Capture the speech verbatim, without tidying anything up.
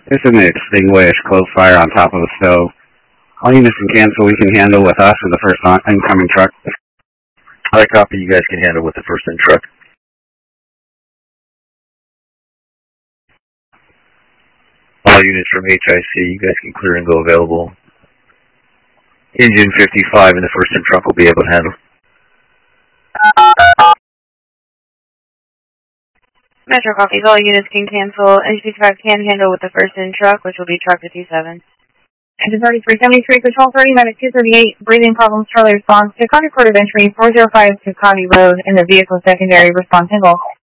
This is an extinguished close fire on top of the stove. All units can cancel. We can handle with us or the first on incoming truck. I copy. You guys can handle with the first in truck. All units from H I C, you guys can clear and go available. Engine fifty-five and the first in truck will be able to handle. Metro copies. All units can cancel. Engine fifty-five can handle with the first in truck, which will be truck fifty-seven. Engine thirty-three seventy-three, Control thirty, Medic two thirty-eight, breathing problems, Charlie response to County Court of Entry, four oh five to County Road in the vehicle secondary response handle.